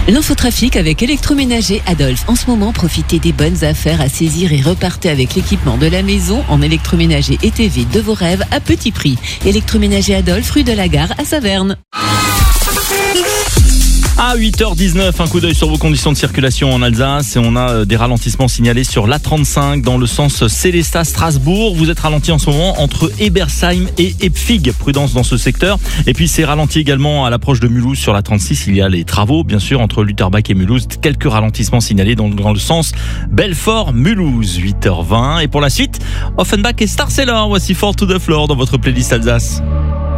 L'infotrafic avec Électroménager Adolphe. En ce moment, profitez des bonnes affaires à saisir et repartez avec l'équipement de la maison en électroménager et TV de vos rêves à petit prix. Électroménager Adolphe, rue de la Gare à Saverne. À 8h19, un coup d'œil sur vos conditions de circulation en Alsace et on a des ralentissements signalés sur l'A35 dans le sens Sélestat-Strasbourg. Vous êtes ralenti en ce moment entre Ebersheim et Epfig. Prudence dans ce secteur. Et puis c'est ralenti également à l'approche de Mulhouse sur l'A36. Il y a les travaux, bien sûr, entre Lutterbach et Mulhouse. Quelques ralentissements signalés dans le sens Belfort-Mulhouse. 8h20. Et pour la suite, Offenbach et Starseller. Voici Fall to the Floor dans votre playlist Alsace.